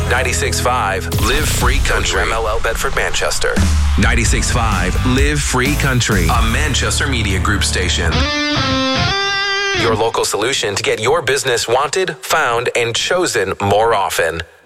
96.5 Live Free Country. MLL Bedford, Manchester. 96.5 Live Free Country, a Manchester Media Group station. Your local solution to get your business wanted, found, and chosen more often.